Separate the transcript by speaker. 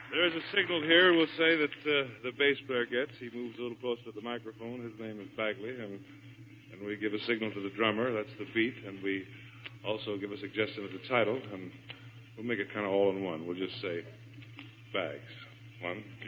Speaker 1: There's a signal here we'll say that the bass player gets. He moves a little closer to the microphone. His name is Bagley, and we give a signal to the drummer. That's the beat, and we also give a suggestion of the title, and we'll make it kind of all in one. We'll just say Bags. 1, 2.